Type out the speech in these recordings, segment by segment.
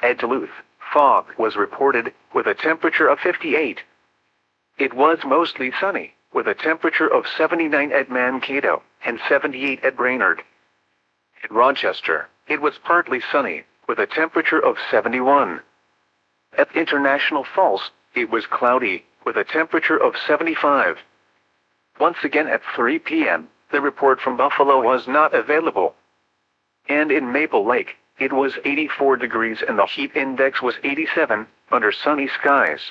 At Duluth, fog was reported, with a temperature of 58. It was mostly sunny, with a temperature of 79 at Mankato, and 78 at Brainerd. At Rochester, it was partly sunny, with a temperature of 71. At International Falls, it was cloudy, with a temperature of 75. Once again at 3 p.m., the report from Buffalo was not available. And in Maple Lake, it was 84 degrees and the heat index was 87, under sunny skies.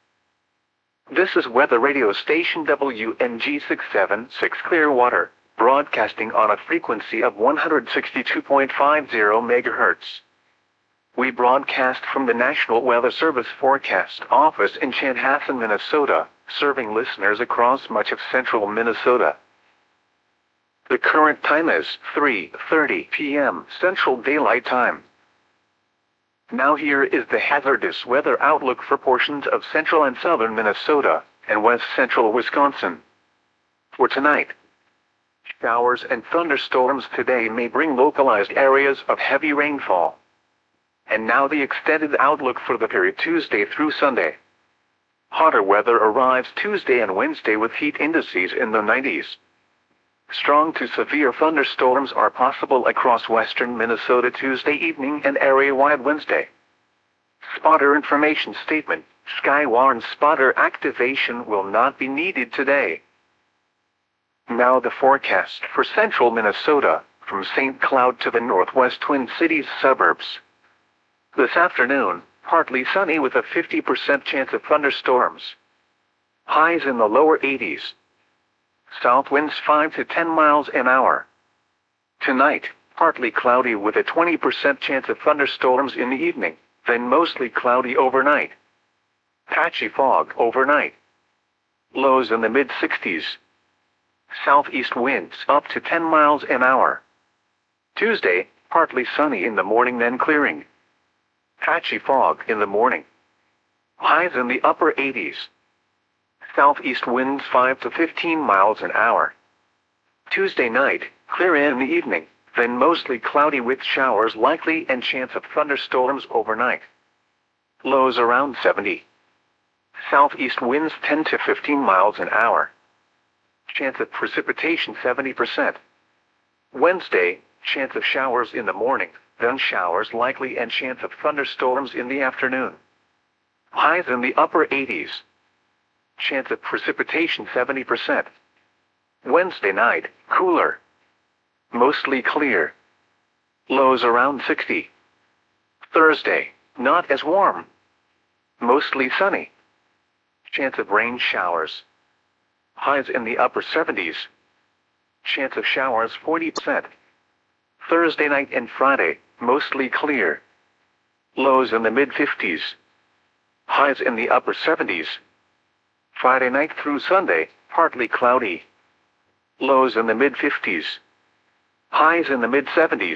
This is weather radio station WNG 676 Clearwater, broadcasting on a frequency of 162.50 MHz. We broadcast from the National Weather Service Forecast Office in Chanhassen, Minnesota, serving listeners across much of central Minnesota. The current time is 3:30 p.m. Central Daylight Time. Now here is the hazardous weather outlook for portions of central and southern Minnesota, and west central Wisconsin. For tonight, showers and thunderstorms today may bring localized areas of heavy rainfall. And now the extended outlook for the period Tuesday through Sunday. Hotter weather arrives Tuesday and Wednesday with heat indices in the 90s. Strong to severe thunderstorms are possible across western Minnesota Tuesday evening and area-wide Wednesday. Spotter information statement: Skywarn spotter activation will not be needed today. Now the forecast for central Minnesota, from St. Cloud to the northwest Twin Cities suburbs. This afternoon, partly sunny with a 50% chance of thunderstorms. Highs in the lower 80s. South winds 5 to 10 miles an hour. Tonight, partly cloudy with a 20% chance of thunderstorms in the evening, then mostly cloudy overnight. Patchy fog overnight. Lows in the mid-60s. Southeast winds up to 10 miles an hour. Tuesday, partly sunny in the morning then clearing. Patchy fog in the morning. Highs in the upper 80s. Southeast winds 5 to 15 miles an hour. Tuesday night, clear in the evening, then mostly cloudy with showers likely and chance of thunderstorms overnight. Lows around 70. Southeast winds 10 to 15 miles an hour. Chance of precipitation 70%. Wednesday, chance of showers in the morning, then showers likely and chance of thunderstorms in the afternoon. Highs in the upper 80s. Chance of precipitation 70%. Wednesday night, cooler. Mostly clear. Lows around 60. Thursday, not as warm. Mostly sunny. Chance of rain showers. Highs in the upper 70s. Chance of showers 40%. Thursday night and Friday, mostly clear. Lows in the mid-50s. Highs in the upper 70s. Friday night through Sunday, partly cloudy. Lows in the mid-50s. Highs in the mid-70s.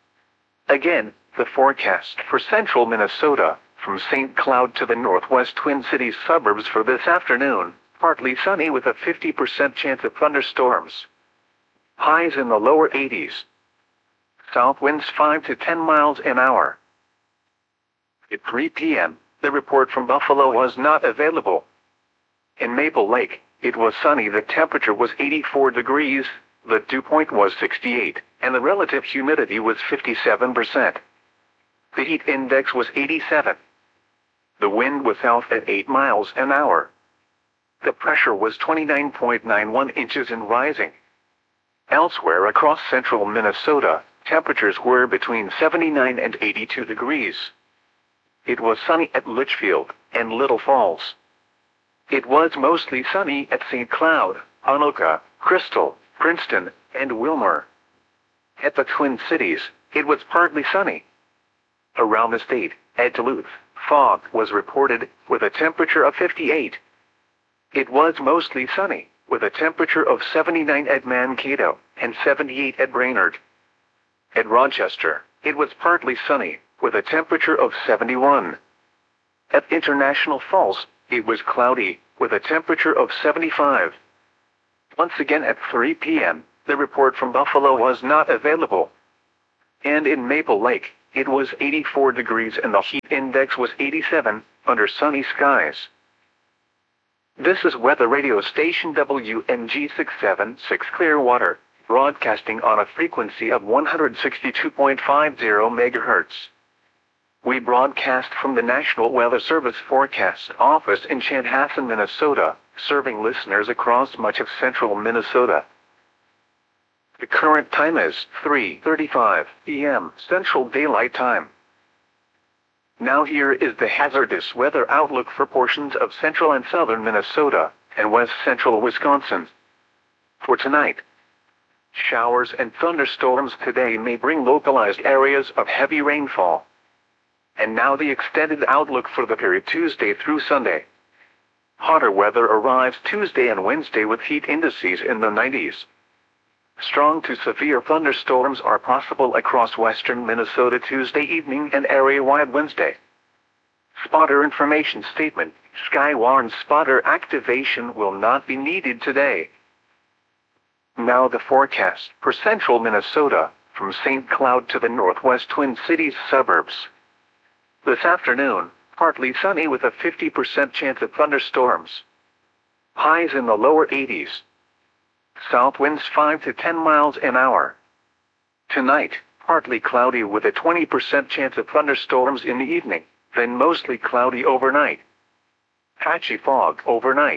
Again, the forecast for central Minnesota, from St. Cloud to the northwest Twin Cities suburbs for this afternoon, partly sunny with a 50% chance of thunderstorms. Highs in the lower 80s. South winds 5 to 10 miles an hour. At 3 p.m., the report from Buffalo was not available. In Maple Lake, it was sunny. The temperature was 84 degrees, the dew point was 68, and the relative humidity was 57%. The heat index was 87. The wind was south at 8 miles an hour. The pressure was 29.91 inches and rising. Elsewhere across central Minnesota, temperatures were between 79 and 82 degrees. It was sunny at Litchfield and Little Falls. It was mostly sunny at St. Cloud, Anoka, Crystal, Princeton, and Wilmer. At the Twin Cities, it was partly sunny. Around the state, at Duluth, fog was reported, with a temperature of 58. It was mostly sunny, with a temperature of 79 at Mankato, and 78 at Brainerd. At Rochester, it was partly sunny, with a temperature of 71. At International Falls, it was cloudy, with a temperature of 75. Once again at 3 p.m., the report from Buffalo was not available. And in Maple Lake, it was 84 degrees and the heat index was 87, under sunny skies. This is weather radio station WNG 676 Clearwater, broadcasting on a frequency of 162.50 MHz. We broadcast from the National Weather Service Forecast Office in Chanhassen, Minnesota, serving listeners across much of central Minnesota. The current time is 3:35 p.m. Central Daylight Time. Now here is the hazardous weather outlook for portions of central and southern Minnesota and west central Wisconsin. For tonight, showers and thunderstorms today may bring localized areas of heavy rainfall. And now the extended outlook for the period Tuesday through Sunday. Hotter weather arrives Tuesday and Wednesday with heat indices in the 90s. Strong to severe thunderstorms are possible across western Minnesota Tuesday evening and area-wide Wednesday. Spotter information statement: Skywarn spotter activation will not be needed today. Now the forecast for central Minnesota, from St. Cloud to the northwest Twin Cities suburbs. This afternoon, partly sunny with a 50% chance of thunderstorms. Highs in the lower 80s. South winds 5 to 10 miles an hour. Tonight, partly cloudy with a 20% chance of thunderstorms in the evening, then mostly cloudy overnight. Patchy fog overnight.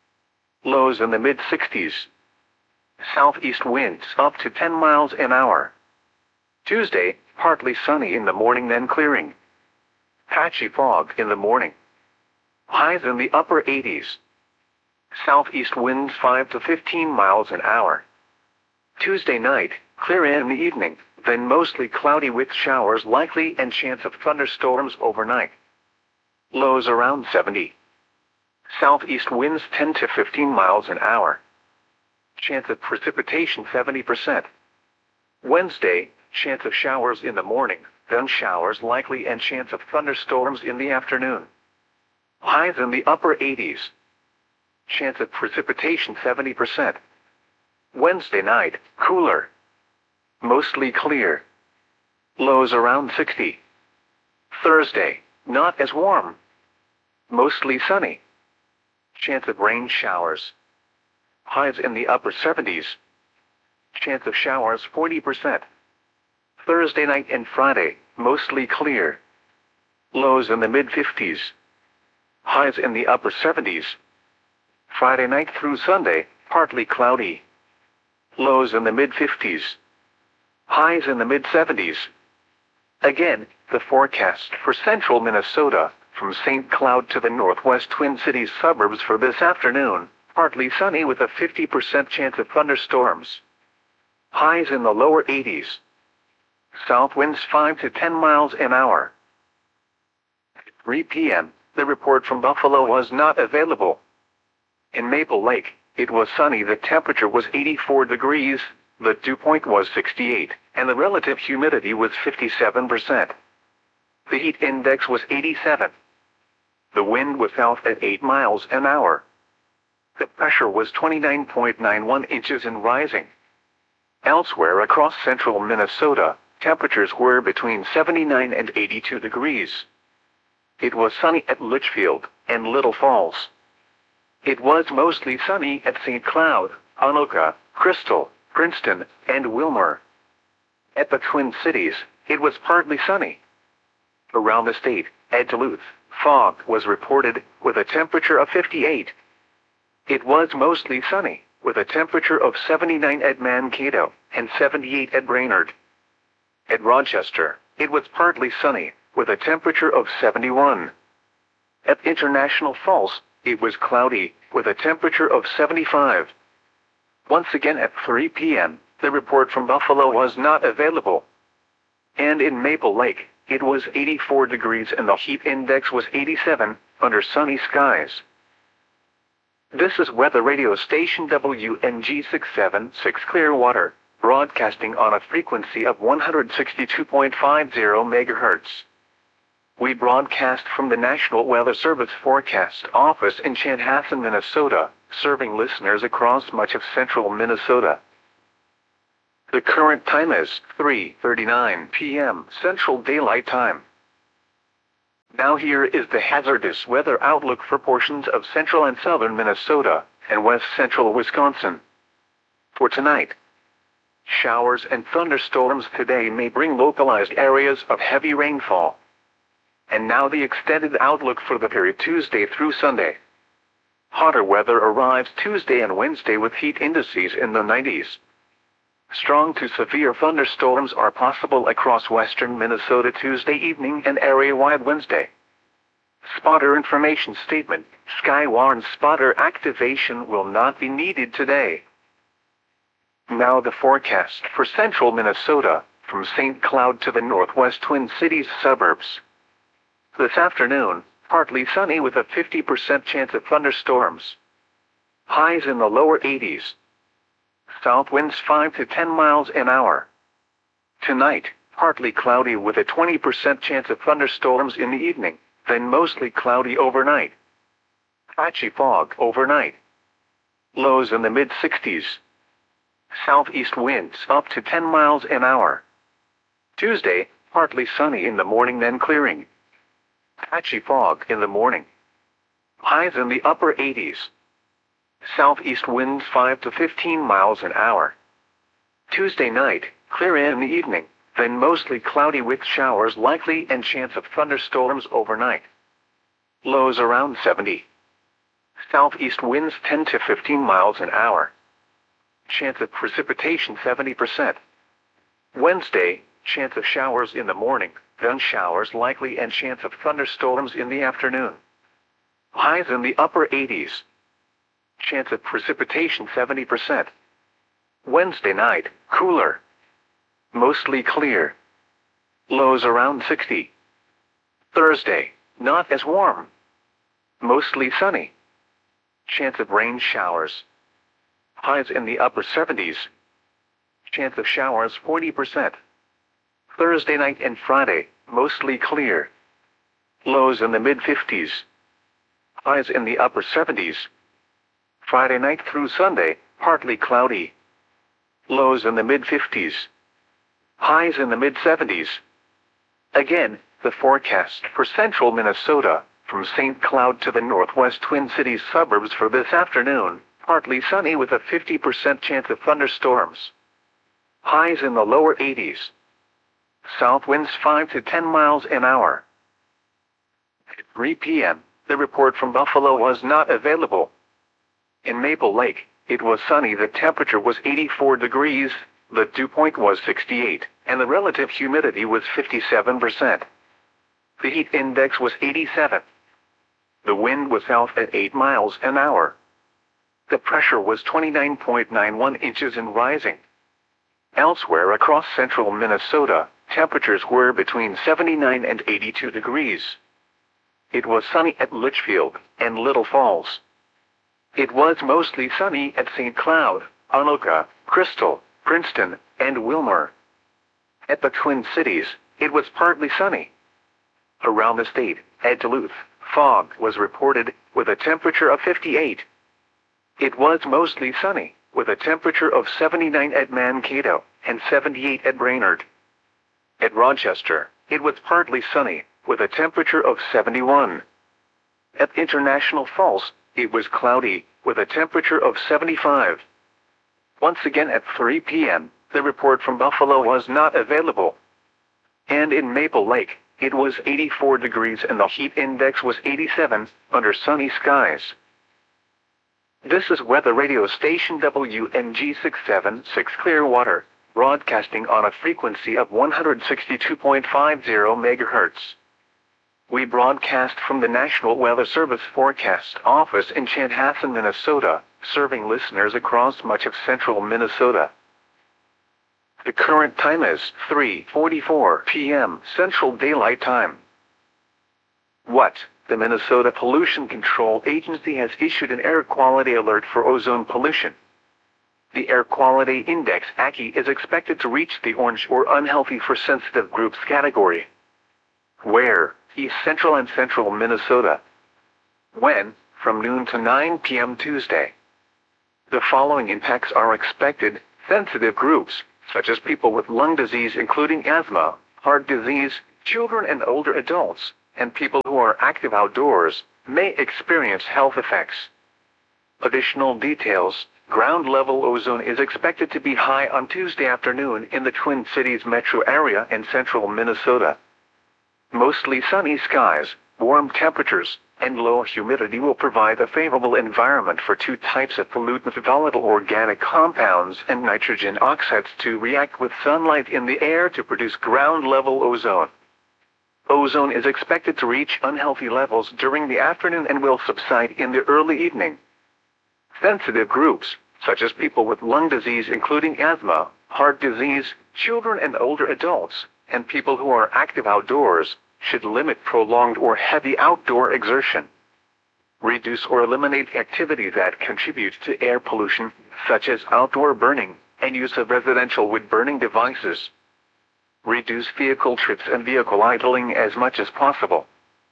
Lows in the mid-60s. Southeast winds up to 10 miles an hour. Tuesday, partly sunny in the morning then clearing. Patchy fog in the morning. Highs in the upper 80s. Southeast winds 5 to 15 miles an hour. Tuesday night, clear in the evening, then mostly cloudy with showers likely and chance of thunderstorms overnight. Lows around 70. Southeast winds 10 to 15 miles an hour. Chance of precipitation 70%. Wednesday, chance of showers in the morning, then showers likely and chance of thunderstorms in the afternoon. Highs in the upper 80s. Chance of precipitation 70%. Wednesday night, cooler. Mostly clear. Lows around 60. Thursday, not as warm. Mostly sunny. Chance of rain showers. Highs in the upper 70s. Chance of showers 40%. Thursday night and Friday, mostly clear. Lows in the mid-50s. Highs in the upper 70s. Friday night through Sunday, partly cloudy. Lows in the mid-50s. Highs in the mid-70s. Again, the forecast for central Minnesota, from St. Cloud to the northwest Twin Cities suburbs for this afternoon, partly sunny with a 50% chance of thunderstorms. Highs in the lower 80s. South winds 5 to 10 miles an hour. At 3 p.m., the report from Buffalo was not available. In Maple Lake, it was sunny. The temperature was 84 degrees, the dew point was 68, and the relative humidity was 57%. The heat index was 87. The wind was south at 8 miles an hour. The pressure was 29.91 inches and rising. Elsewhere across central Minnesota, temperatures were between 79 and 82 degrees. It was sunny at Litchfield and Little Falls. It was mostly sunny at St. Cloud, Anoka, Crystal, Princeton, and Wilmer. At the Twin Cities, it was partly sunny. Around the state, at Duluth, fog was reported, with a temperature of 58. It was mostly sunny, with a temperature of 79 at Mankato, and 78 at Brainerd. At Rochester, it was partly sunny, with a temperature of 71. At International Falls, it was cloudy, with a temperature of 75. Once again at 3 p.m., the report from Buffalo was not available. And in Maple Lake, it was 84 degrees and the heat index was 87, under sunny skies. This is weather radio station WNG 676 Clearwater, broadcasting on a frequency of 162.50 MHz. We broadcast from the National Weather Service Forecast Office in Chanhassen, Minnesota, serving listeners across much of central Minnesota. The current time is 3:39 p.m. Central Daylight Time. Now here is the hazardous weather outlook for portions of central and southern Minnesota and west central Wisconsin. For tonight, showers and thunderstorms today may bring localized areas of heavy rainfall. And now the extended outlook for the period Tuesday through Sunday. Hotter weather arrives Tuesday and Wednesday with heat indices in the 90s. Strong to severe thunderstorms are possible across western Minnesota Tuesday evening and area-wide Wednesday. Spotter information statement: Skywarn spotter activation will not be needed today. Now the forecast for central Minnesota, from St. Cloud to the northwest Twin Cities suburbs. This afternoon, partly sunny with a 50% chance of thunderstorms. Highs in the lower 80s. South winds 5 to 10 miles an hour. Tonight, partly cloudy with a 20% chance of thunderstorms in the evening, then mostly cloudy overnight. Patchy fog overnight. Lows in the mid-60s. Southeast winds up to 10 miles an hour. Tuesday, partly sunny in the morning then clearing. Patchy fog in the morning. Highs in the upper 80s. Southeast winds 5 to 15 miles an hour. Tuesday night, clear in the evening, then mostly cloudy with showers likely and chance of thunderstorms overnight. Lows around 70. Southeast winds 10 to 15 miles an hour. Chance of precipitation 70%. Wednesday, chance of showers in the morning, then showers likely and chance of thunderstorms in the afternoon. Highs in the upper 80s. Chance of precipitation 70%. Wednesday night, cooler. Mostly clear. Lows around 60. Thursday, not as warm. Mostly sunny. Chance of rain showers. Highs in the upper 70s. Chance of showers 40%. Thursday night and Friday, mostly clear. Lows in the mid-50s. Highs in the upper 70s. Friday night through Sunday, partly cloudy. Lows in the mid-50s. Highs in the mid-70s. Again, the forecast for central Minnesota, from St. Cloud to the northwest Twin Cities suburbs for this afternoon, partly sunny with a 50% chance of thunderstorms. Highs in the lower 80s. South winds 5 to 10 miles an hour. At 3 p.m., the report from Buffalo was not available. In Maple Lake, it was sunny. The temperature was 84 degrees, the dew point was 68, and the relative humidity was 57%. The heat index was 87. The wind was south at 8 miles an hour. The pressure was 29.91 inches and rising. Elsewhere across central Minnesota, temperatures were between 79 and 82 degrees. It was sunny at Litchfield and Little Falls. It was mostly sunny at St. Cloud, Anoka, Crystal, Princeton, and Wilmer. At the Twin Cities, it was partly sunny. Around the state, at Duluth, fog was reported, with a temperature of 58. It was mostly sunny, with a temperature of 79 at Mankato, and 78 at Brainerd. At Rochester, it was partly sunny, with a temperature of 71. At International Falls, it was cloudy, with a temperature of 75. Once again at 3 p.m., the report from Buffalo was not available. And in Maple Lake, it was 84 degrees and the heat index was 87, under sunny skies. This is weather radio station WNG 676 Clearwater, broadcasting on a frequency of 162.50 MHz. We broadcast from the National Weather Service Forecast Office in Chanhassen, Minnesota, serving listeners across much of central Minnesota. The current time is 3:44 p.m. Central Daylight Time. What? The Minnesota Pollution Control Agency has issued an air quality alert for ozone pollution. The Air Quality Index AQI is expected to reach the orange or unhealthy for sensitive groups category. Where? East Central and Central Minnesota. When? From noon to 9 p.m. Tuesday. The following impacts are expected: sensitive groups, such as people with lung disease including asthma, heart disease, children and older adults, and people who are active outdoors, may experience health effects. Additional details: ground-level ozone is expected to be high on Tuesday afternoon in the Twin Cities metro area and central Minnesota. Mostly sunny skies, warm temperatures, and low humidity will provide a favorable environment for two types of pollutants, volatile organic compounds and nitrogen oxides, to react with sunlight in the air to produce ground-level ozone. Ozone is expected to reach unhealthy levels during the afternoon and will subside in the early evening. Sensitive groups, such as people with lung disease including asthma, heart disease, children and older adults, and people who are active outdoors, should limit prolonged or heavy outdoor exertion. Reduce or eliminate activity that contributes to air pollution, such as outdoor burning, and use of residential wood-burning devices. Reduce vehicle trips and vehicle idling as much as possible.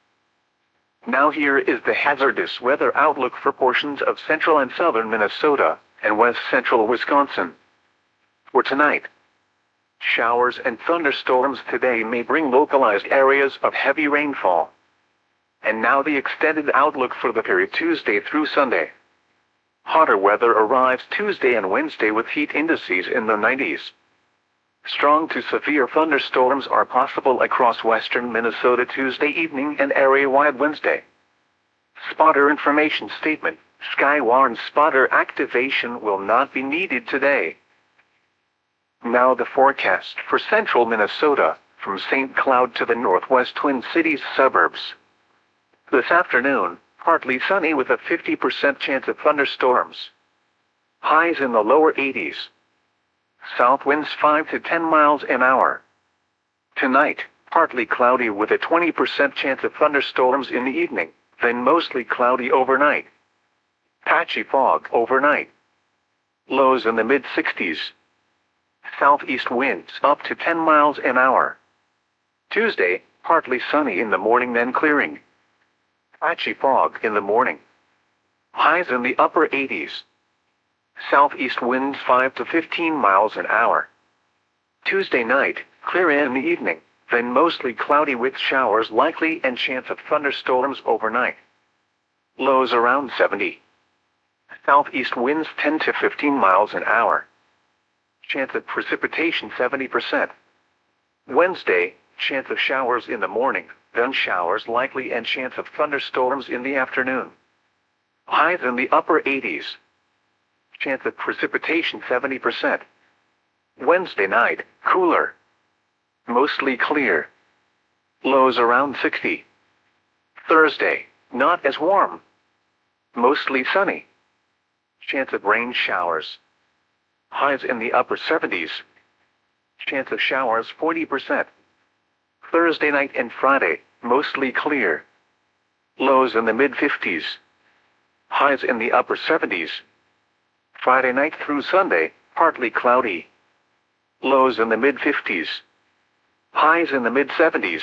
Now here is the hazardous weather outlook for portions of central and southern Minnesota and west central Wisconsin. For tonight, showers and thunderstorms today may bring localized areas of heavy rainfall. And now the extended outlook for the period Tuesday through Sunday. Hotter weather arrives Tuesday and Wednesday with heat indices in the 90s. Strong to severe thunderstorms are possible across western Minnesota Tuesday evening and area-wide Wednesday. Spotter information statement: Skywarn spotter activation will not be needed today. Now the forecast for central Minnesota, from St. Cloud to the northwest Twin Cities suburbs. This afternoon, partly sunny with a 50% chance of thunderstorms. Highs in the lower 80s. South winds 5 to 10 miles an hour. Tonight, partly cloudy with a 20% chance of thunderstorms in the evening, then mostly cloudy overnight. Patchy fog overnight. Lows in the mid-60s. Southeast winds up to 10 miles an hour. Tuesday, partly sunny in the morning then clearing. Patchy fog in the morning. Highs in the upper 80s. Southeast winds 5 to 15 miles an hour. Tuesday night, clear in the evening, then mostly cloudy with showers likely and chance of thunderstorms overnight. Lows around 70. Southeast winds 10 to 15 miles an hour. Chance of precipitation 70%. Wednesday, chance of showers in the morning, then showers likely and chance of thunderstorms in the afternoon. Highs in the upper 80s. Chance of precipitation 70%. Wednesday night, cooler. Mostly clear. Lows around 60. Thursday, not as warm. Mostly sunny. Chance of rain showers. Highs in the upper 70s. Chance of showers 40%. Thursday night and Friday, mostly clear. Lows in the mid-50s. Highs in the upper 70s. Friday night through Sunday, partly cloudy. Lows in the mid-50s. Highs in the mid-70s.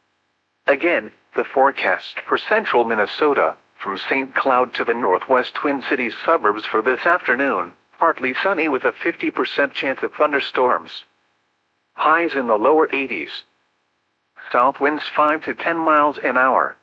Again, the forecast for central Minnesota, from St. Cloud to the northwest Twin Cities suburbs for this afternoon, partly sunny with a 50% chance of thunderstorms. Highs in the lower 80s. South winds 5 to 10 miles an hour.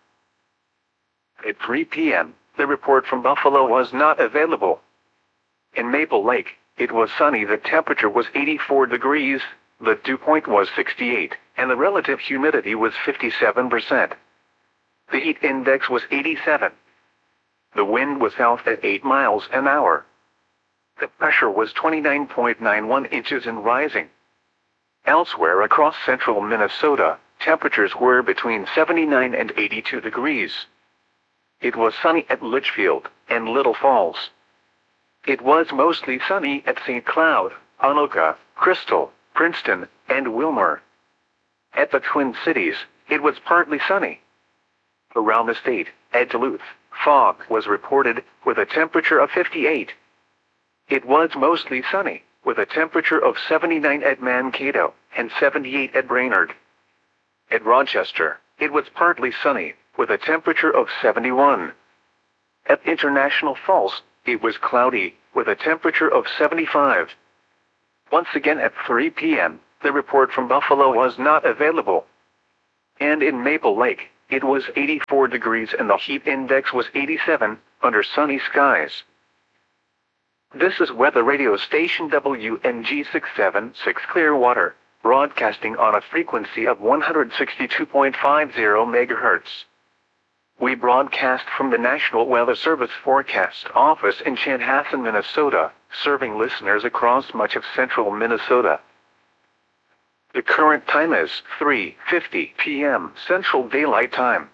At 3 p.m., the report from Buffalo was not available. In Maple Lake, it was sunny. The temperature was 84 degrees, the dew point was 68, and the relative humidity was 57%. The heat index was 87. The wind was south at 8 miles an hour. The pressure was 29.91 inches and rising. Elsewhere across central Minnesota, temperatures were between 79 and 82 degrees. It was sunny at Litchfield and Little Falls. It was mostly sunny at St. Cloud, Anoka, Crystal, Princeton, and Wilmer. At the Twin Cities, it was partly sunny. Around the state, at Duluth, fog was reported, with a temperature of 58. It was mostly sunny, with a temperature of 79 at Mankato and 78 at Brainerd. At Rochester, it was partly sunny, with a temperature of 71. At International Falls, it was cloudy, with a temperature of 75. Once again at 3 p.m., the report from Buffalo was not available. And in Maple Lake, it was 84 degrees and the heat index was 87, under sunny skies. This is weather radio station WNG 676 Clearwater, broadcasting on a frequency of 162.50 MHz. We broadcast from the National Weather Service Forecast Office in Chanhassen, Minnesota, serving listeners across much of central Minnesota. The current time is 3:50 p.m. Central Daylight Time.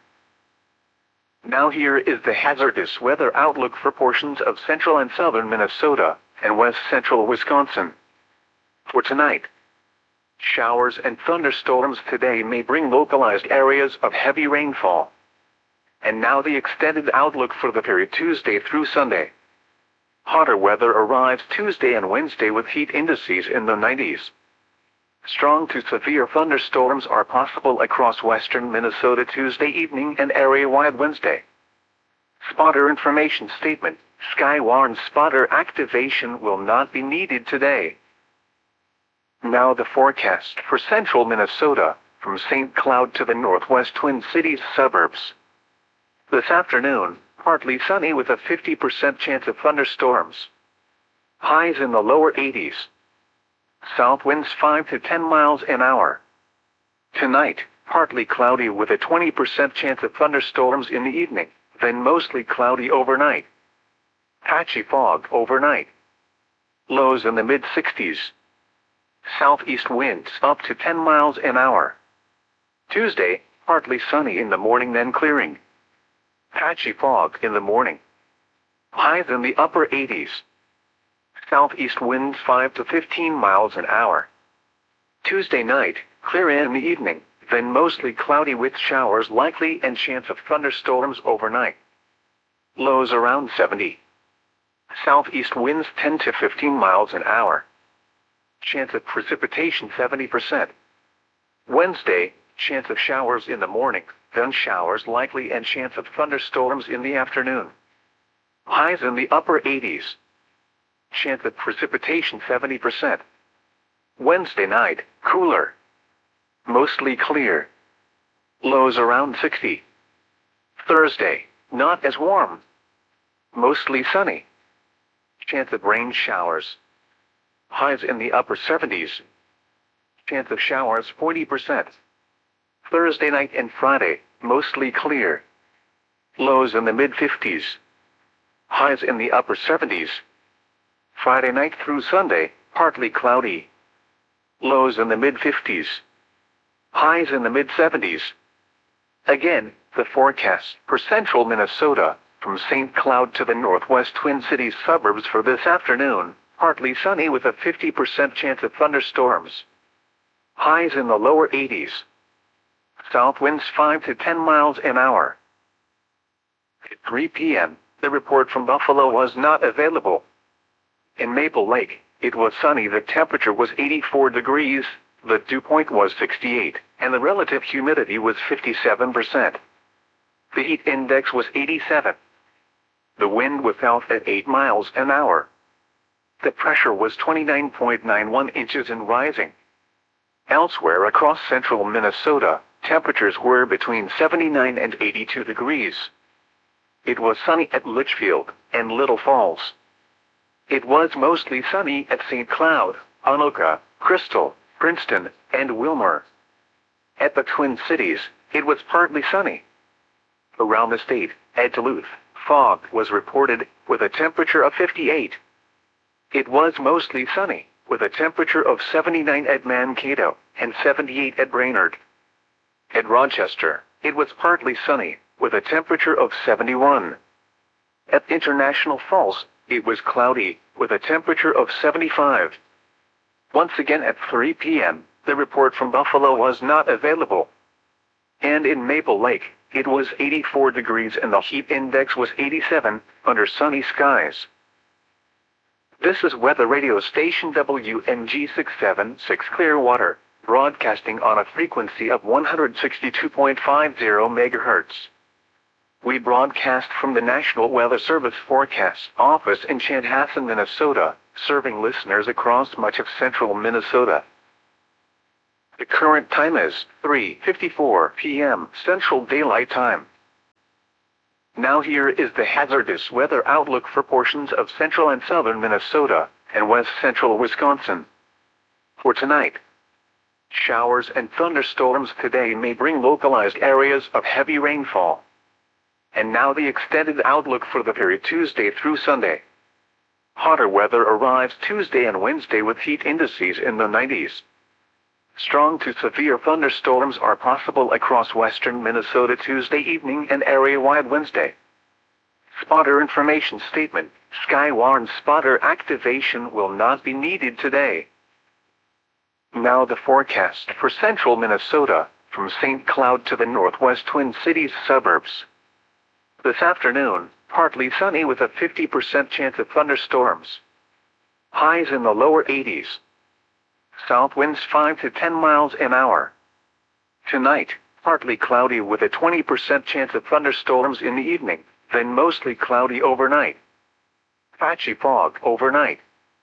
Now here is the hazardous weather outlook for portions of central and southern Minnesota and west central Wisconsin. For tonight, showers and thunderstorms today may bring localized areas of heavy rainfall. And now the extended outlook for the period Tuesday through Sunday. Hotter weather arrives Tuesday and Wednesday with heat indices in the 90s. Strong to severe thunderstorms are possible across western Minnesota Tuesday evening and area-wide Wednesday. Spotter information statement: Skywarn spotter activation will not be needed today. Now the forecast for central Minnesota, from St. Cloud to the northwest Twin Cities suburbs. This afternoon, partly sunny with a 50% chance of thunderstorms. Highs in the lower 80s. South winds 5 to 10 miles an hour. Tonight, partly cloudy with a 20% chance of thunderstorms in the evening, then mostly cloudy overnight. Patchy fog overnight. Lows in the mid-60s. Southeast winds up to 10 miles an hour. Tuesday, partly sunny in the morning then clearing. Patchy fog in the morning. Highs in the upper 80s. Southeast winds 5 to 15 miles an hour. Tuesday night, clear in the evening, then mostly cloudy with showers likely and chance of thunderstorms overnight. Lows around 70. Southeast winds 10 to 15 miles an hour. Chance of precipitation 70%. Wednesday, chance of showers in the morning, then showers likely and chance of thunderstorms in the afternoon. Highs in the upper 80s. Chance of precipitation 70%. Wednesday night, cooler. Mostly clear. Lows around 60. Thursday, not as warm. Mostly sunny. Chance of rain showers. Highs in the upper 70s. Chance of showers 40%. Thursday night and Friday, mostly clear. Lows in the mid-50s. Highs in the upper 70s. Friday night through Sunday, partly cloudy. Lows in the mid-50s. Highs in the mid-70s. Again, the forecast for central Minnesota, from St. Cloud to the northwest Twin Cities suburbs for this afternoon, partly sunny with a 50% chance of thunderstorms. Highs in the lower 80s. South winds 5 to 10 miles an hour. At 3 p.m., the report from Buffalo was not available. In Maple Lake, it was sunny. The temperature was 84 degrees, the dew point was 68, and the relative humidity was 57%. The heat index was 87. The wind was south at 8 miles an hour. The pressure was 29.91 inches and rising. Elsewhere across central Minnesota, temperatures were between 79 and 82 degrees. It was sunny at Litchfield and Little Falls. It was mostly sunny at St. Cloud, Anoka, Crystal, Princeton, and Wilmer. At the Twin Cities, it was partly sunny. Around the state, at Duluth, fog was reported, with a temperature of 58. It was mostly sunny, with a temperature of 79 at Mankato, and 78 at Brainerd. At Rochester, it was partly sunny, with a temperature of 71. At International Falls, it was cloudy, with a temperature of 75. Once again at 3 p.m., the report from Buffalo was not available. And in Maple Lake, it was 84 degrees and the heat index was 87, under sunny skies. This is weather radio station WNG 676 Clearwater, broadcasting on a frequency of 162.50 MHz. We broadcast from the National Weather Service Forecast Office in Chanhassen, Minnesota, serving listeners across much of central Minnesota. The current time is 3:54 p.m. Central Daylight Time. Now here is the hazardous weather outlook for portions of central and southern Minnesota and west central Wisconsin. For tonight, showers and thunderstorms today may bring localized areas of heavy rainfall. And now the extended outlook for the period Tuesday through Sunday. Hotter weather arrives Tuesday and Wednesday with heat indices in the 90s. Strong to severe thunderstorms are possible across western Minnesota Tuesday evening and area-wide Wednesday. Spotter information statement: Skywarn spotter activation will not be needed today. Now the forecast for central Minnesota, from St. Cloud to the northwest Twin Cities suburbs. This afternoon, partly sunny with a 50% chance of thunderstorms. Highs in the lower 80s. South winds 5 to 10 miles an hour. Tonight, partly cloudy with a 20% chance of thunderstorms in the evening, then mostly cloudy overnight. Patchy fog overnight.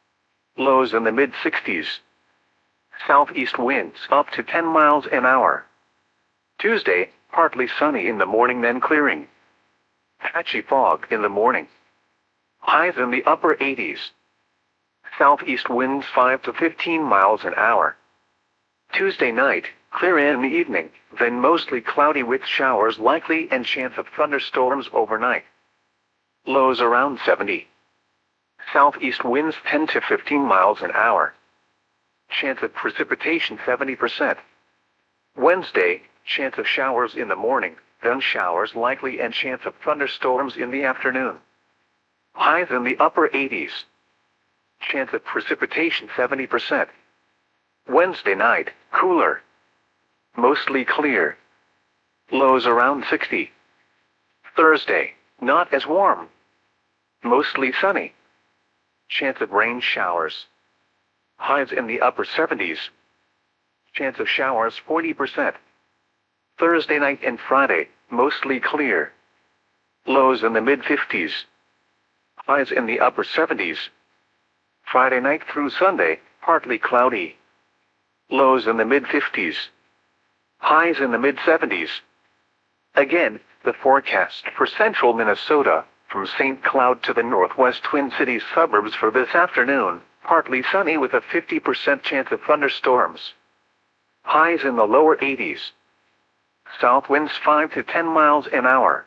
Lows in the mid-60s. Southeast winds up to 10 miles an hour. Tuesday, partly sunny in the morning then clearing. Patchy fog in the morning. Highs in the upper 80s. Southeast winds 5 to 15 miles an hour. Tuesday night, clear in the evening, then mostly cloudy with showers likely and chance of thunderstorms overnight. Lows around 70. Southeast winds 10 to 15 miles an hour. Chance of precipitation 70%. Wednesday, chance of showers in the morning, then showers likely and chance of thunderstorms in the afternoon. Highs in the upper 80s. Chance of precipitation 70%. Wednesday night, cooler. Mostly clear. Lows around 60. Thursday, not as warm. Mostly sunny. Chance of rain showers. Highs in the upper 70s. Chance of showers 40%. Thursday night and Friday, mostly clear. Lows in the mid-50s. Highs in the upper 70s. Friday night through Sunday, partly cloudy. Lows in the mid-50s. Highs in the mid-70s. Again, the forecast for central Minnesota, from St. Cloud to the northwest Twin Cities suburbs for this afternoon, partly sunny with a 50% chance of thunderstorms. Highs in the lower 80s. South winds 5 to 10 miles an hour.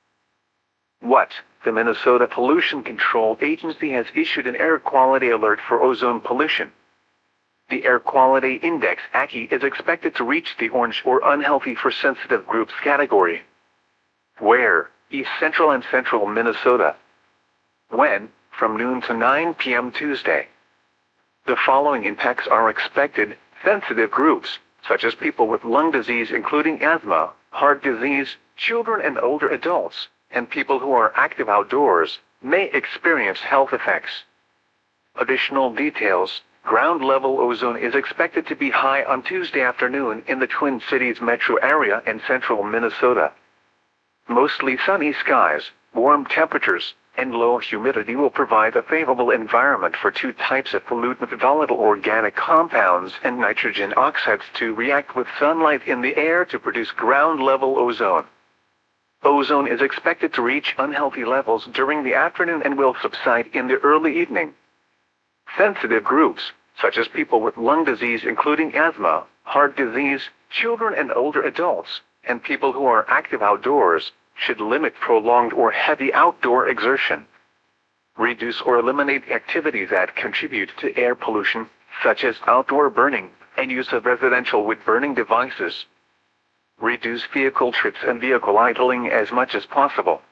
What? The Minnesota Pollution Control Agency has issued an air quality alert for ozone pollution. The Air Quality Index AQI is expected to reach the orange or unhealthy for sensitive groups category. Where? East Central and Central Minnesota. When? From noon to 9 p.m. Tuesday. The following impacts are expected: sensitive groups, such as people with lung disease including asthma, heart disease, children and older adults, and people who are active outdoors, may experience health effects. Additional details: ground level ozone is expected to be high on Tuesday afternoon in the Twin Cities metro area and central Minnesota. Mostly sunny skies, warm temperatures, and low humidity will provide a favorable environment for two types of pollutant volatile organic compounds and nitrogen oxides to react with sunlight in the air to produce ground-level ozone. Ozone is expected to reach unhealthy levels during the afternoon and will subside in the early evening. Sensitive groups, such as people with lung disease including asthma, heart disease, children and older adults, and people who are active outdoors, should limit prolonged or heavy outdoor exertion. Reduce or eliminate activities that contribute to air pollution, such as outdoor burning, and use of residential wood-burning devices. Reduce vehicle trips and vehicle idling as much as possible.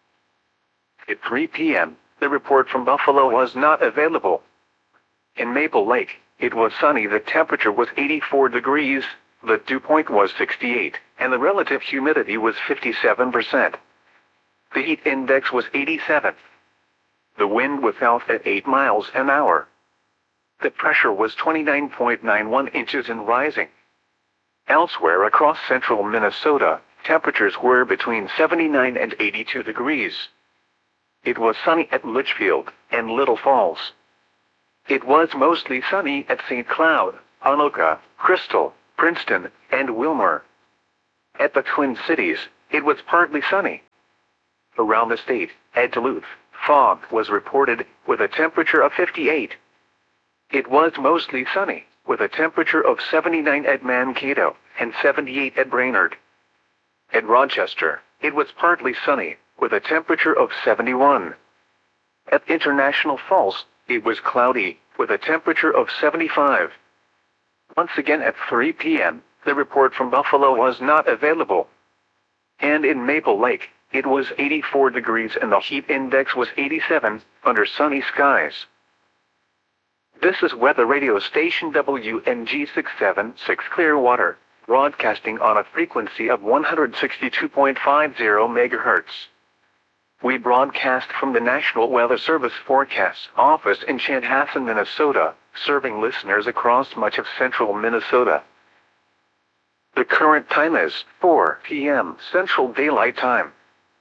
At 3 p.m., the report from Buffalo was not available. In Maple Lake, it was sunny. The temperature was 84 degrees, the dew point was 68, and the relative humidity was 57%. The heat index was 87. The wind was south at 8 miles an hour. The pressure was 29.91 inches and rising. Elsewhere across central Minnesota, Temperatures were between 79 and 82 degrees. It was sunny at Litchfield and Little Falls. It was mostly sunny at St. Cloud, Anoka, Crystal, Princeton, and Wilmer. At the Twin Cities, it was partly sunny. Around the state, at Duluth, fog was reported, with a temperature of 58. It was mostly sunny, with a temperature of 79 at Mankato, and 78 at Brainerd. At Rochester, it was partly sunny, with a temperature of 71. At International Falls, it was cloudy, with a temperature of 75. Once again at 3 p.m., the report from Buffalo was not available. And in Maple Lake, it was 84 degrees and the heat index was 87, under sunny skies. This is weather radio station WNG 676 Clearwater, broadcasting on a frequency of 162.50 MHz. We broadcast from the National Weather Service Forecast Office in Chanhassen, Minnesota, serving listeners across much of central Minnesota. The current time is 4 p.m. Central Daylight Time.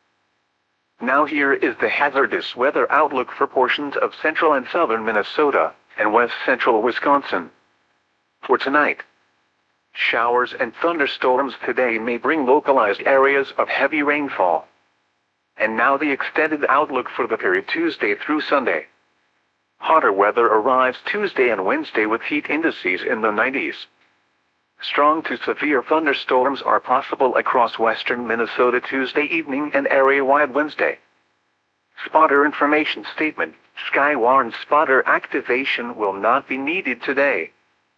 Now here is the hazardous weather outlook for portions of central and southern Minnesota and west central Wisconsin. For tonight, showers and thunderstorms today may bring localized areas of heavy rainfall. And now the extended outlook for the period Tuesday through Sunday. Hotter weather arrives Tuesday and Wednesday with heat indices in the 90s. Strong to severe thunderstorms are possible across western Minnesota Tuesday evening and area-wide Wednesday. Spotter information statement: Skywarn spotter activation will not be needed today.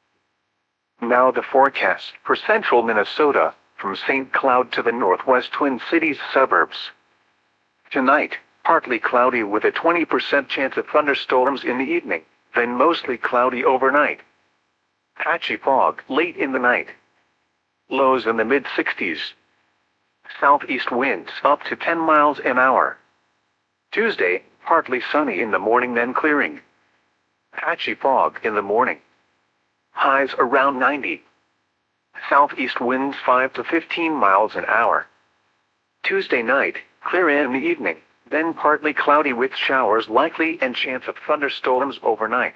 Now the forecast for central Minnesota, from St. Cloud to the northwest Twin Cities suburbs. Tonight, partly cloudy with a 20% chance of thunderstorms in the evening, then mostly cloudy overnight. Patchy fog late in the night. Lows in the mid-60s. Southeast winds up to 10 miles an hour. Tuesday, partly sunny in the morning then clearing. Patchy fog in the morning. Highs around 90. Southeast winds 5 to 15 miles an hour. Tuesday night, clear in the evening, then partly cloudy with showers likely and chance of thunderstorms overnight.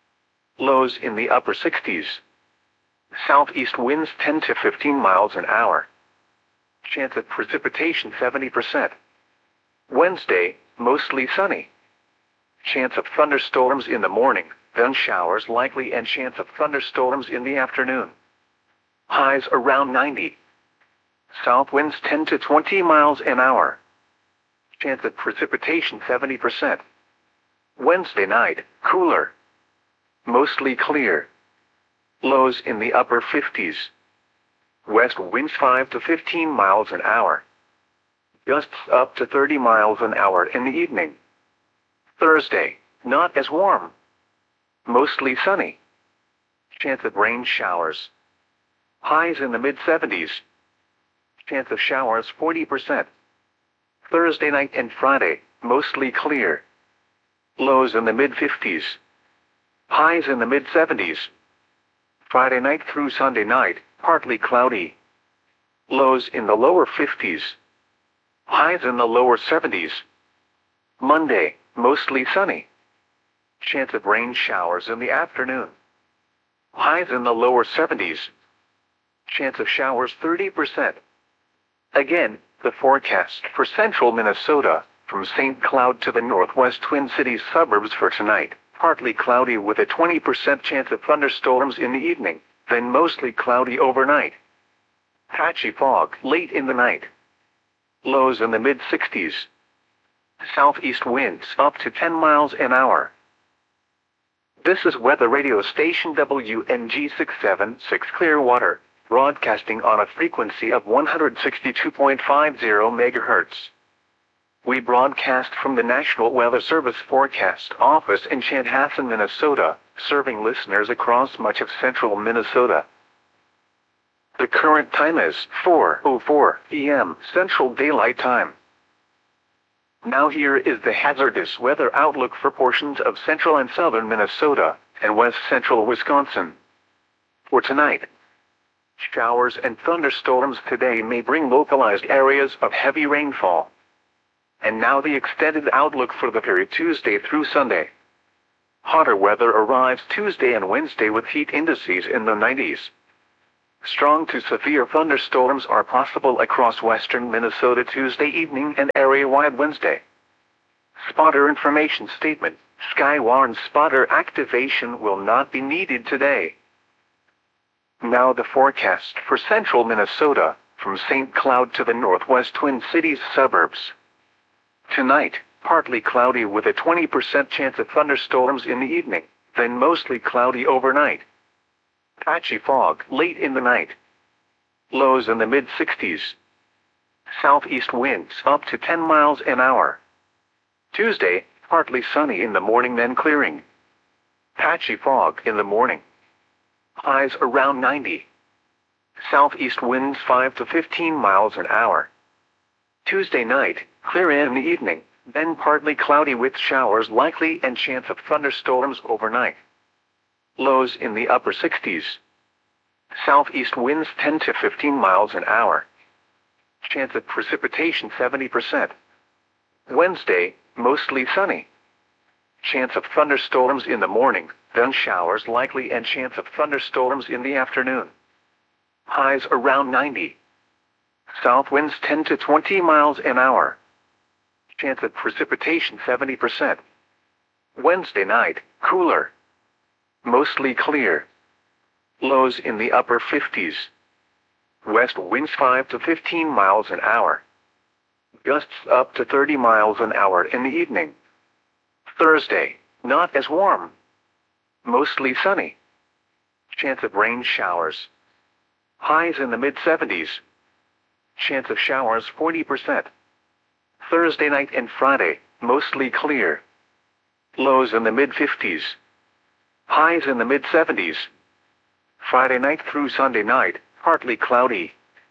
Lows in the upper 60s. Southeast winds 10 to 15 miles an hour. Chance of precipitation 70%. Wednesday, mostly sunny. Chance of thunderstorms in the morning, then showers likely and chance of thunderstorms in the afternoon. Highs around 90. South winds 10 to 20 miles an hour. Chance of precipitation 70%. Wednesday night, cooler. Mostly clear. Lows in the upper 50s. West winds 5 to 15 miles an hour. Gusts up to 30 miles an hour in the evening. Thursday, not as warm. Mostly sunny. Chance of rain showers. Highs in the mid-70s. Chance of showers 40%. Thursday night and Friday, mostly clear. Lows in the mid-50s. Highs in the mid-70s. Friday night through Sunday night, partly cloudy. Lows in the lower 50s. Highs in the lower 70s. Monday, mostly sunny. Chance of rain showers in the afternoon. Highs in the lower 70s. Chance of showers 30%. Again, the forecast for central Minnesota, from St. Cloud to the northwest Twin Cities suburbs for tonight. Partly cloudy with a 20% chance of thunderstorms in the evening, then mostly cloudy overnight. Patchy fog late in the night. Lows in the mid-60s. Southeast winds up to 10 miles an hour. This is weather radio station WNG 676 Clearwater, broadcasting on a frequency of 162.50 MHz. We broadcast from the National Weather Service Forecast Office in Chanhassen, Minnesota, serving listeners across much of central Minnesota. The current time is 4:04 p.m. Central Daylight Time. Now here is the hazardous weather outlook for portions of central and southern Minnesota and west central Wisconsin. For tonight, Showers and thunderstorms today may bring localized areas of heavy rainfall. And now the extended outlook for the period Tuesday through Sunday. Hotter weather arrives Tuesday and Wednesday with heat indices in the 90s. Strong to severe thunderstorms are possible across western Minnesota Tuesday evening and area-wide Wednesday. Spotter information statement. Skywarn spotter activation will not be needed today. Now the forecast for central Minnesota, from St. Cloud to the northwest Twin Cities suburbs. Tonight, partly cloudy with a 20% chance of thunderstorms in the evening, then mostly cloudy overnight. Patchy fog late in the night. Lows in the mid-60s. Southeast winds up to 10 miles an hour. Tuesday, partly sunny in the morning then clearing. Patchy fog in the morning. Highs around 90. Southeast winds 5 to 15 miles an hour. Tuesday night, clear in the evening, then partly cloudy with showers likely and chance of thunderstorms overnight. Lows in the upper 60s. Southeast winds 10 to 15 miles an hour. Chance of precipitation 70%. Wednesday, mostly sunny. Chance of thunderstorms in the morning, then showers likely and chance of thunderstorms in the afternoon. Highs around 90. South winds 10 to 20 miles an hour. Chance of precipitation 70%. Wednesday night, cooler. Mostly clear. Lows in the upper 50s. West winds 5 to 15 miles an hour. Gusts up to 30 miles an hour in the evening. Thursday, not as warm. Mostly sunny. Chance of rain showers. Highs in the mid-70s. Chance of showers 40%. Thursday night and Friday, mostly clear. Lows in the mid-50s. Highs in the mid-70s. Friday night through Sunday night, partly cloudy.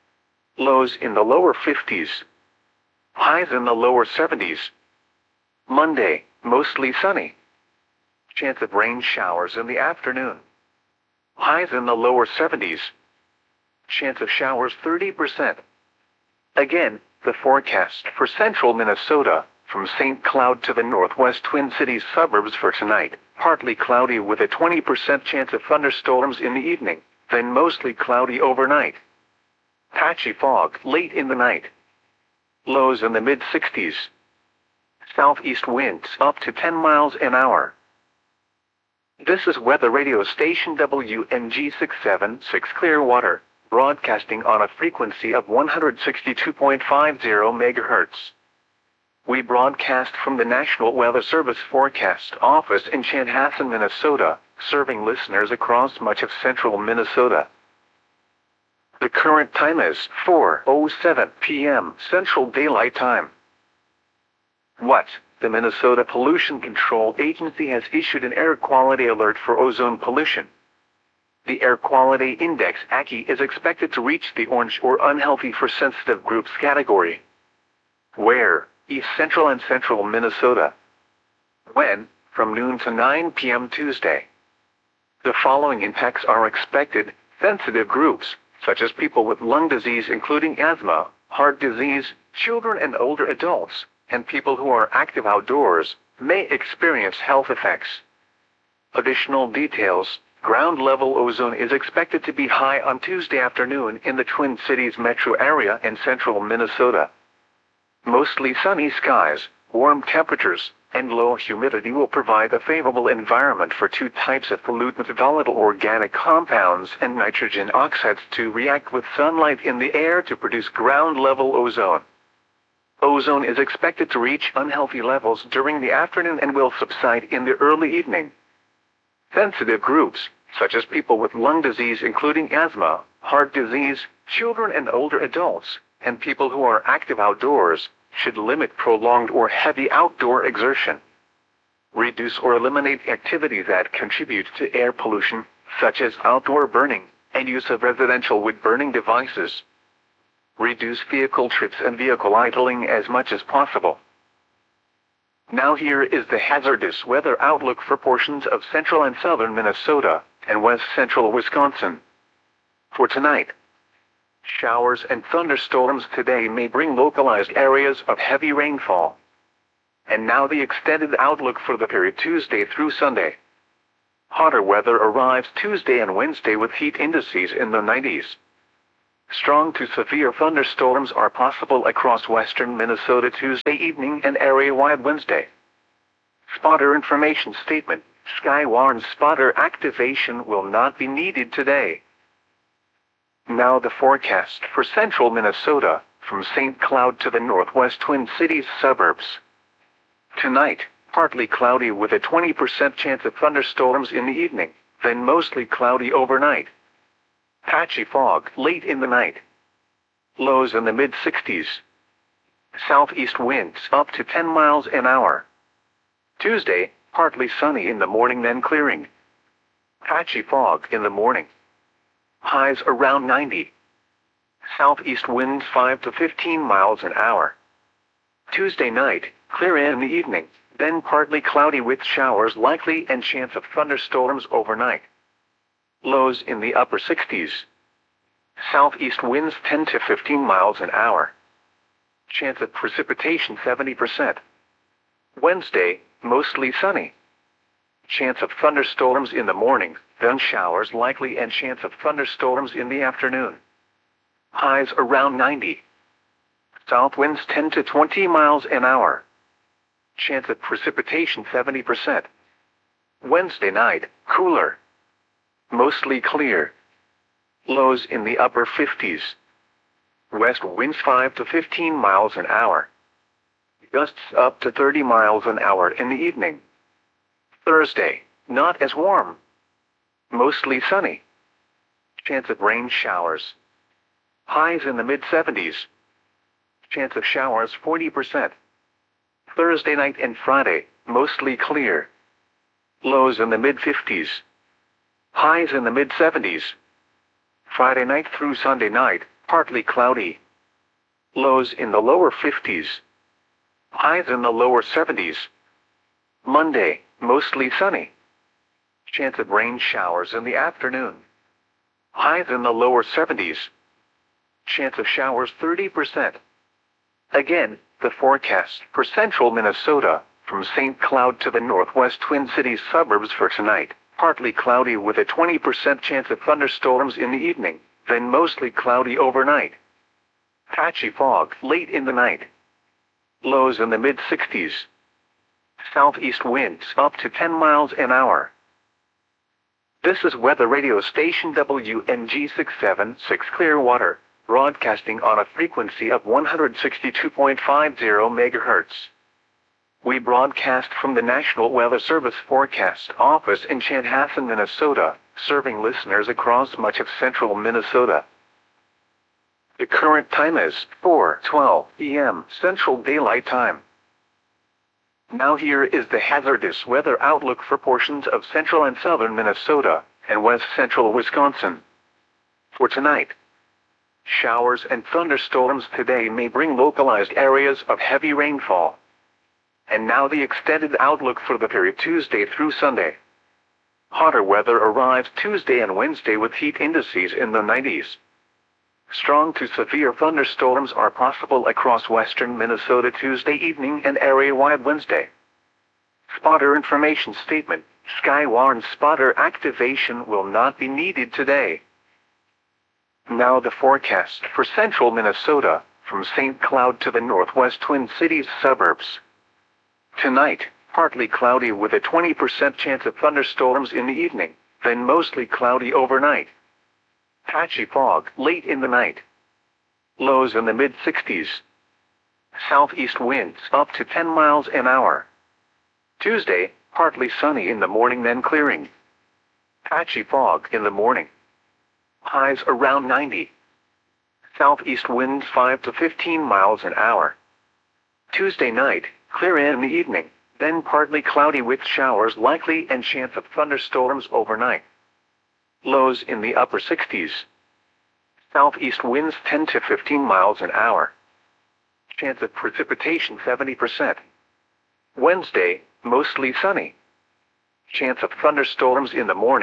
Lows in the lower 50s. Highs in the lower 70s. Monday, mostly sunny. Chance of rain showers in the afternoon. Highs in the lower 70s. Chance of showers 30%. Again, the forecast for central Minnesota, from St. Cloud to the northwest Twin Cities suburbs for tonight, partly cloudy with a 20% chance of thunderstorms in the evening, then mostly cloudy overnight. Patchy fog late in the night. Lows in the mid-60s. Southeast winds up to 10 miles an hour. This is weather radio station WMG 676 Clearwater, broadcasting on a frequency of 162.50 MHz. We broadcast from the National Weather Service Forecast Office in Chanhassen, Minnesota, serving listeners across much of central Minnesota. The current time is 4:07 p.m. Central Daylight Time. What? The Minnesota Pollution Control Agency has issued an air quality alert for ozone pollution. The Air Quality Index AQI is expected to reach the orange or unhealthy for sensitive groups category. Where? East Central and Central Minnesota. When? From noon to 9 p.m. Tuesday. The following impacts are expected: sensitive groups, such as people with lung disease including asthma, heart disease, children and older adults, and people who are active outdoors, may experience health effects. Additional details: ground level ozone is expected to be high on Tuesday afternoon in the Twin Cities metro area and central Minnesota. Mostly sunny skies, warm temperatures, and low humidity will provide a favorable environment for two types of pollutants: volatile organic compounds and nitrogen oxides to react with sunlight in the air to produce ground-level ozone. Ozone is expected to reach unhealthy levels during the afternoon and will subside in the early evening. Sensitive groups, such as people with lung disease including asthma, heart disease, children and older adults, and people who are active outdoors, should limit prolonged or heavy outdoor exertion. Reduce or eliminate activities that contribute to air pollution, such as outdoor burning, and use of residential wood-burning devices. Reduce vehicle trips and vehicle idling as much as possible. Now here is the hazardous weather outlook for portions of central and southern Minnesota, and west central Wisconsin. For tonight, showers and thunderstorms today may bring localized areas of heavy rainfall. And now the extended outlook for the period Tuesday through Sunday. Hotter weather arrives Tuesday and Wednesday with heat indices in the 90s. Strong to severe thunderstorms are possible across western Minnesota Tuesday evening and area-wide Wednesday. Spotter information statement. Sky warns spotter activation will not be needed today. Now the forecast for central Minnesota, from St. Cloud to the northwest Twin Cities suburbs. Tonight, partly cloudy with a 20% chance of thunderstorms in the evening, then mostly cloudy overnight. Patchy fog late in the night. Lows in the mid-60s. Southeast winds up to 10 miles an hour. Tuesday, partly sunny in the morning then clearing. Patchy fog in the morning. Highs around 90. Southeast winds 5 to 15 miles an hour. Tuesday night, clear in the evening, then partly cloudy with showers likely and chance of thunderstorms overnight. Lows in the upper 60s. Southeast winds 10 to 15 miles an hour. Chance of precipitation 70%. Wednesday, mostly sunny. Chance of thunderstorms in the morning, then showers likely and chance of thunderstorms in the afternoon. Highs around 90. South winds 10 to 20 miles an hour. Chance of precipitation 70%. Wednesday night, cooler. Mostly clear. Lows in the upper 50s. West winds 5 to 15 miles an hour. Gusts up to 30 miles an hour in the evening. Thursday, not as warm. Mostly sunny. Chance of rain showers. Highs in the mid-70s. Chance of showers 40%. Thursday night and Friday, mostly clear. Lows in the mid-50s. Highs in the mid-70s. Friday night through Sunday night, partly cloudy. Lows in the lower 50s. Highs in the lower 70s. Monday, mostly sunny. Chance of rain showers in the afternoon. Highs in the lower 70s. Chance of showers 30%. Again, the forecast for central Minnesota, from St. Cloud to the northwest Twin Cities suburbs for tonight, partly cloudy with a 20% chance of thunderstorms in the evening, then mostly cloudy overnight. Patchy fog late in the night. Lows in the mid-60s. Southeast winds up to 10 miles an hour. This is weather radio station WNG 676 Clearwater, broadcasting on a frequency of 162.50 MHz. We broadcast from the National Weather Service Forecast Office in Chanhassen, Minnesota, serving listeners across much of central Minnesota. The current time is 4:12 p.m. Central Daylight Time. Now here is the hazardous weather outlook for portions of central and southern Minnesota and west central Wisconsin. For tonight, showers and thunderstorms today may bring localized areas of heavy rainfall. And now the extended outlook for the period Tuesday through Sunday. Hotter weather arrives Tuesday and Wednesday with heat indices in the 90s. Strong to severe thunderstorms are possible across western Minnesota Tuesday evening and area-wide Wednesday. Spotter information statement. Sky warns spotter activation will not be needed today. Now the forecast for central Minnesota, from St. Cloud to the northwest Twin Cities suburbs. Tonight, partly cloudy with a 20% chance of thunderstorms in the evening, then mostly cloudy overnight. Patchy fog late in the night. Lows in the mid-60s. Southeast winds up to 10 miles an hour. Tuesday, partly sunny in the morning then clearing. Patchy fog in the morning. Highs around 90. Southeast winds 5 to 15 miles an hour. Tuesday night, clear in the evening, then partly cloudy with showers likely and chance of thunderstorms overnight. Lows in the upper 60s. Southeast winds 10 to 15 miles an hour. Chance of precipitation 70%. Wednesday, mostly sunny. Chance of thunderstorms in the morning, then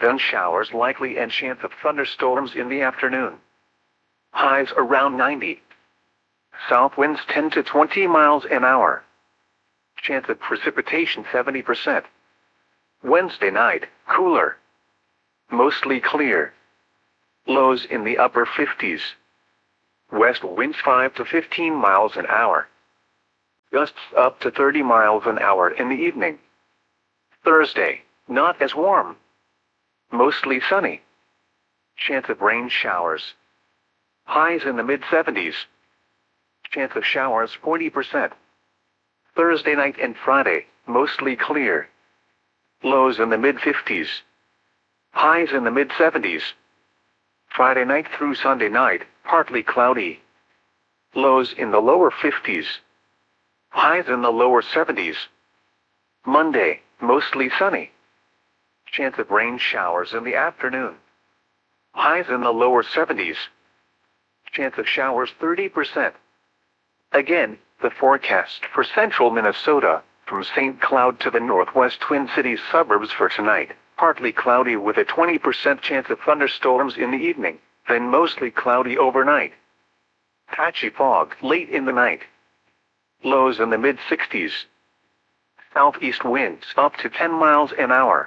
then showers likely and chance of thunderstorms in the afternoon. Highs around 90. South winds 10 to 20 miles an hour. Chance of precipitation 70%. Wednesday night, cooler. Mostly clear. Lows in the upper 50s. West winds 5 to 15 miles an hour. Gusts up to 30 miles an hour in the evening. Thursday, not as warm. Mostly sunny. Chance of rain showers. Highs in the mid-70s. Chance of showers 40%. Thursday night and Friday, mostly clear. Lows in the mid-50s. Highs in the mid-70s. Friday night through Sunday night, partly cloudy. Lows in the lower 50s. Highs in the lower 70s. Monday, mostly sunny. Chance of rain showers in the afternoon. Highs in the lower 70s. Chance of showers 30%. Again, the forecast for central Minnesota, from St. Cloud to the northwest Twin Cities suburbs for tonight, partly cloudy with a 20% chance of thunderstorms in the evening, then mostly cloudy overnight. Patchy fog late in the night. Lows in the mid-60s. Southeast winds up to 10 miles an hour.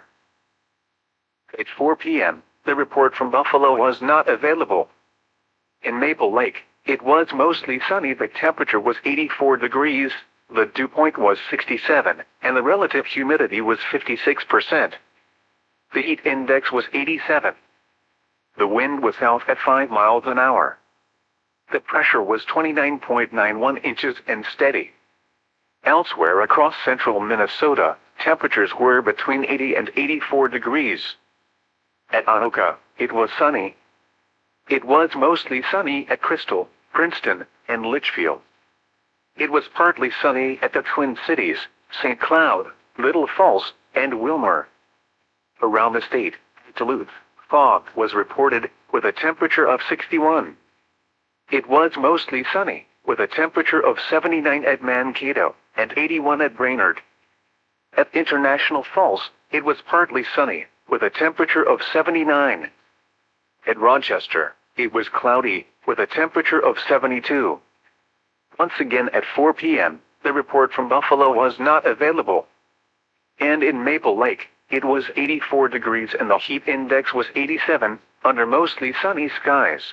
At 4 p.m., the report from Buffalo was not available. In Maple Lake, it was mostly sunny. The temperature was 84 degrees, the dew point was 67, and the relative humidity was 56%. The heat index was 87. The wind was south at 5 miles an hour. The pressure was 29.91 inches and steady. Elsewhere across central Minnesota, temperatures were between 80 and 84 degrees. At Anoka, it was sunny. It was mostly sunny at Crystal, Princeton, and Litchfield. It was partly sunny at the Twin Cities, St. Cloud, Little Falls, and Wilmer. Around the state, Duluth, fog was reported, with a temperature of 61. It was mostly sunny, with a temperature of 79 at Mankato, and 81 at Brainerd. At International Falls, it was partly sunny, with a temperature of 79. At Rochester, it was cloudy, with a temperature of 72. Once again at 4 p.m., the report from Buffalo was not available. And in Maple Lake, it was 84 degrees and the heat index was 87, under mostly sunny skies.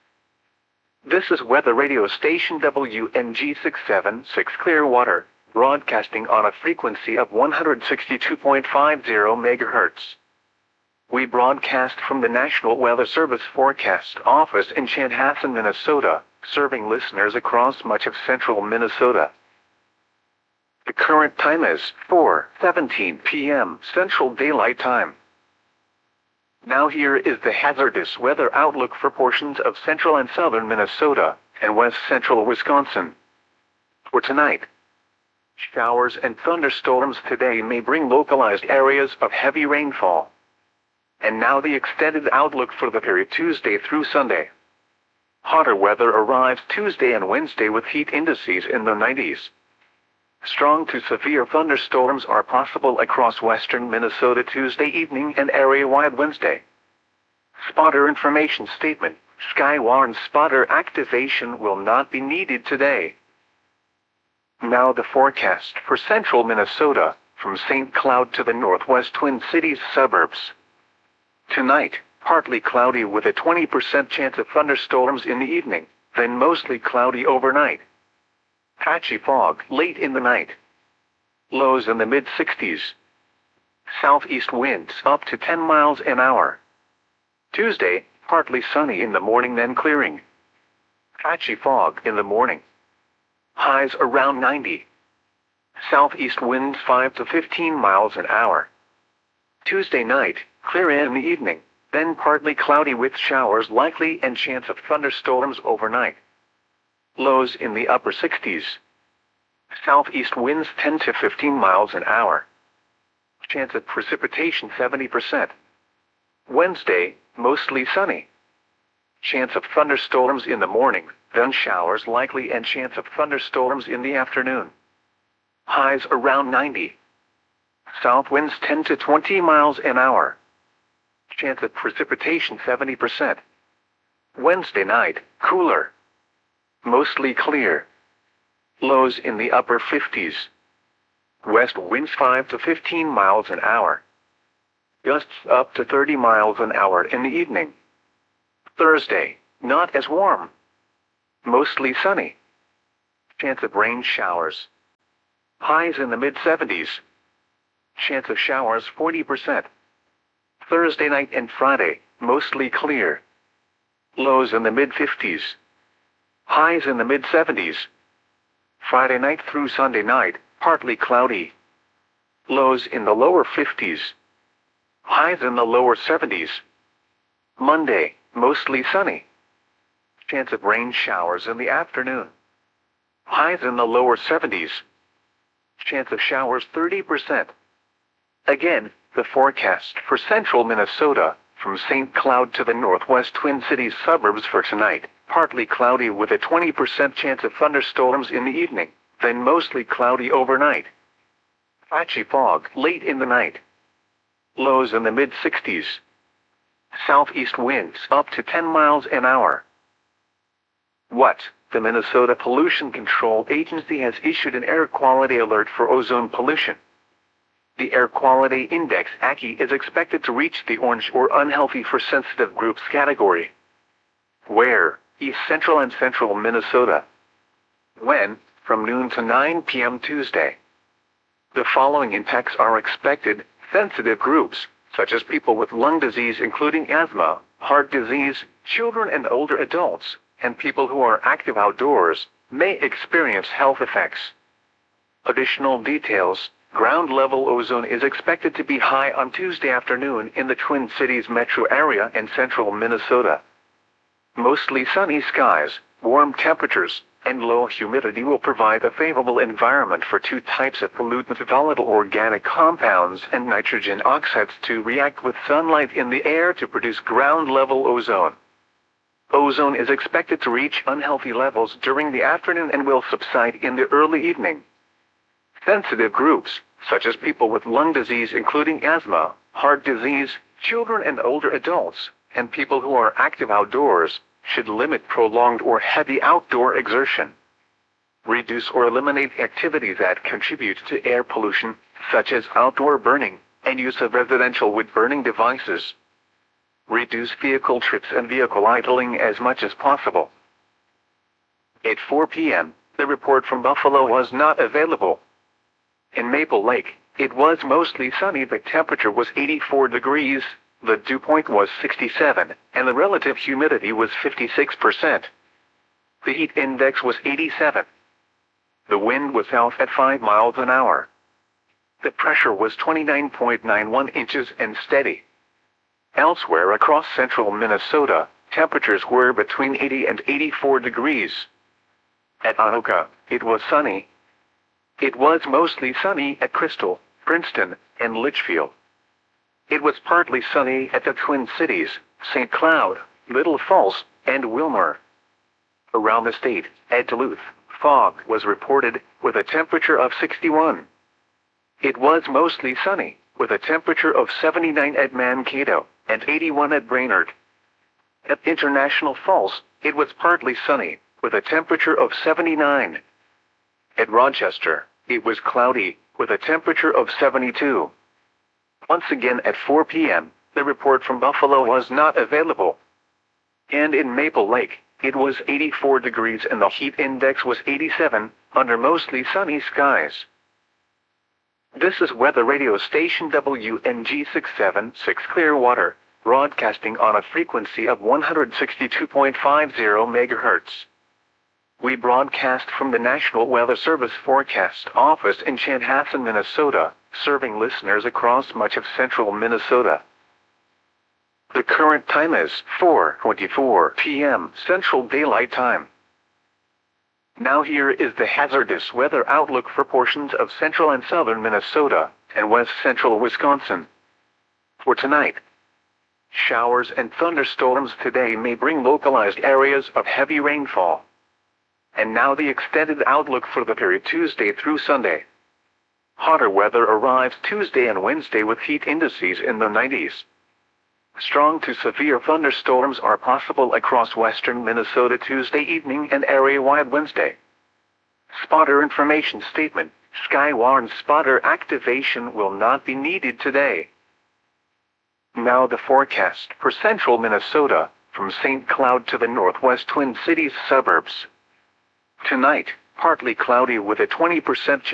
This is weather radio station WNG 676 Clearwater, broadcasting on a frequency of 162.50 MHz. We broadcast from the National Weather Service Forecast Office in Chanhassen, Minnesota, serving listeners across much of central Minnesota. The current time is 4:17 p.m. Central Daylight Time. Now here is the hazardous weather outlook for portions of central and southern Minnesota, and west central Wisconsin. For tonight, showers and thunderstorms today may bring localized areas of heavy rainfall. And now the extended outlook for the period Tuesday through Sunday. Hotter weather arrives Tuesday and Wednesday with heat indices in the 90s. Strong to severe thunderstorms are possible across western Minnesota Tuesday evening and area-wide Wednesday. Spotter information statement: Skywarn spotter activation will not be needed today. Now the forecast for central Minnesota, from St. Cloud to the northwest Twin Cities suburbs. Tonight, partly cloudy with a 20% chance of thunderstorms in the evening, then mostly cloudy overnight. Patchy fog late in the night. Lows in the mid-60s. Southeast winds up to 10 miles an hour. Tuesday, partly sunny in the morning then clearing. Patchy fog in the morning. Highs around 90. Southeast winds 5 to 15 miles an hour. Tuesday night, clear in the evening, then partly cloudy with showers likely and chance of thunderstorms overnight. Lows in the upper 60s. Southeast winds 10 to 15 miles an hour. Chance of precipitation 70%. Wednesday, mostly sunny. Chance of thunderstorms in the morning, then showers likely and chance of thunderstorms in the afternoon. Highs around 90. South winds 10 to 20 miles an hour. Chance of precipitation 70%. Wednesday night, cooler. Mostly clear. Lows in the upper 50s. West winds 5 to 15 miles an hour. Gusts up to 30 miles an hour in the evening. Thursday, not as warm. Mostly sunny. Chance of rain showers. Highs in the mid-70s. Chance of showers 40%. Thursday night and Friday, mostly clear. Lows in the mid-50s. Highs in the mid-70s. Friday night through Sunday night, partly cloudy. Lows in the lower 50s. Highs in the lower 70s. Monday, mostly sunny. Chance of rain showers in the afternoon. Highs in the lower 70s. Chance of showers 30%. Again, the forecast for central Minnesota, from St. Cloud to the northwest Twin Cities suburbs for tonight, partly cloudy with a 20% chance of thunderstorms in the evening, then mostly cloudy overnight. Patchy fog late in the night. Lows in the mid-60s. Southeast winds up to 10 miles an hour. What? The Minnesota Pollution Control Agency has issued an air quality alert for ozone pollution. The Air Quality Index AQI is expected to reach the orange or unhealthy for sensitive groups category. Where? East Central and Central Minnesota. When? From noon to 9 p.m. Tuesday. The following impacts are expected: sensitive groups, such as people with lung disease including asthma, heart disease, children and older adults, and people who are active outdoors, may experience health effects. Additional details: ground-level ozone is expected to be high on Tuesday afternoon in the Twin Cities metro area and central Minnesota. Mostly sunny skies, warm temperatures, and low humidity will provide a favorable environment for two types of pollutants: volatile organic compounds and nitrogen oxides to react with sunlight in the air to produce ground-level ozone. Ozone is expected to reach unhealthy levels during the afternoon and will subside in the early evening. Sensitive groups, such as people with lung disease including asthma, heart disease, children and older adults, and people who are active outdoors, should limit prolonged or heavy outdoor exertion. Reduce or eliminate activities that contribute to air pollution, such as outdoor burning, and use of residential wood-burning devices. Reduce vehicle trips and vehicle idling as much as possible. At 4 p.m., the report from Buffalo was not available. In Maple Lake, it was mostly sunny. The temperature was 84 degrees, the dew point was 67, and the relative humidity was 56%. The heat index was 87. The wind was south at 5 miles an hour. The pressure was 29.91 inches and steady. Elsewhere across central Minnesota, temperatures were between 80 and 84 degrees. At Anoka, it was sunny. It was mostly sunny at Crystal, Princeton, and Litchfield. It was partly sunny at the Twin Cities, St. Cloud, Little Falls, and Wilmer. Around the state, at Duluth, fog was reported, with a temperature of 61. It was mostly sunny, with a temperature of 79 at Mankato, and 81 at Brainerd. At International Falls, it was partly sunny, with a temperature of 79. At Rochester, it was cloudy, with a temperature of 72. Once again at 4 p.m., the report from Buffalo was not available. And in Maple Lake, it was 84 degrees and the heat index was 87, under mostly sunny skies. This is weather radio station WNG 676 Clearwater, broadcasting on a frequency of 162.50 MHz. We broadcast from the National Weather Service Forecast Office in Chanhassen, Minnesota, serving listeners across much of central Minnesota. The current time is 4:24 p.m. Central Daylight Time. Now here is the hazardous weather outlook for portions of central and southern Minnesota and west central Wisconsin. For tonight, showers and thunderstorms today may bring localized areas of heavy rainfall. And now the extended outlook for the period Tuesday through Sunday. Hotter weather arrives Tuesday and Wednesday with heat indices in the 90s. Strong to severe thunderstorms are possible across western Minnesota Tuesday evening and area-wide Wednesday. Spotter information statement. Skywarn spotter activation will not be needed today. Now the forecast for central Minnesota, from St. Cloud to the northwest Twin Cities suburbs. Tonight, partly cloudy with a 20% chance